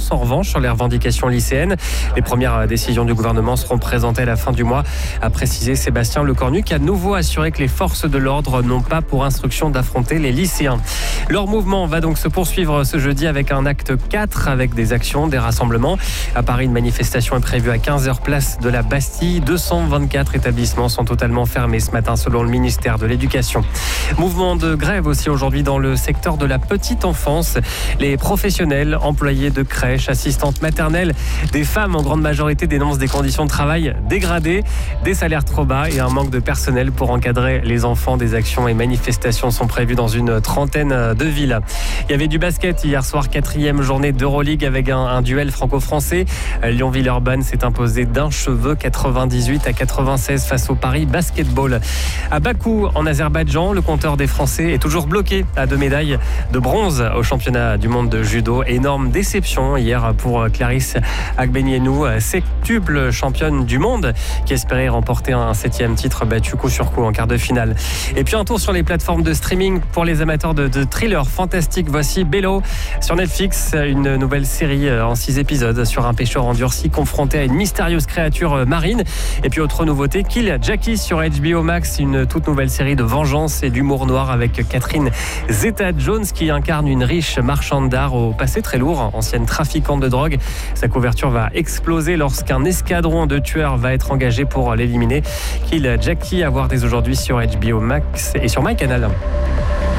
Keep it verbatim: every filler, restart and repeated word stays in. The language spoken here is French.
en revanche sur les revendications lycéennes. Les premières décisions du gouvernement seront présentées à la fin du mois, a précisé Sébastien Lecornu, qui a de nouveau assuré que les forces de l'ordre n'ont pas pour instruction d'affronter les lycéens. Leur mouvement va donc se poursuivre ce jeudi avec un acte quatre, avec des actions, des rassemblements. À Paris, une manifestation est prévue à quinze heures place de la Bastille. deux cent vingt-quatre établissements sont totalement fermés ce matin selon le ministère de l'Éducation. Mouvement de grève aussi aujourd'hui dans le secteur de la petite enfance. Les professionnels, employés de crèches, assistantes maternelles, des femmes en grande majorité dénoncent des conditions de travail dégradées, des salaires trop bas et un manque de personnel pour encadrer les enfants. Des actions et manifestations sont prévues dans une trentaine de villes. Il y avait du basket hier soir, quatrième journée d'Euroleague avec un, un duel franco-français. Lyon-Villeurbanne s'est imposé d'un cheveu, quatre-vingt-dix-huit à quatre-vingt-seize face au Paris Basketball. À Bakou, en Azerbaïdjan, le compteur des Français est toujours bloqué à deux médailles de bronze au championnat du monde de judo. Énorme déception hier pour Clarisse Agbenienou, septuple championne du monde, qui espérait remporter un septième titre battu coup sur coup en quart de finale. Et puis un tour sur les plateformes de streaming pour les amateurs de, de thrillers fantastiques. Voici Bello sur Netflix, une nouvelle série en six épisodes sur un pêcheur endurci confronté à une mystérieuse créature marine. Et puis autre nouveauté, Kill Jackie sur H B O Max, une toute nouvelle série de vengeance et d'humour noir avec Catherine Zeta-Jones qui incarne une riche marchande d'art au passé très lourd, ancienne trafiquante de drogue. Sa couverture va exploser lorsqu'un escadron de tueurs va être engagé pour l'éliminer. Kill Jackie à voir dès aujourd'hui sur H B O Max et sur MyCanal.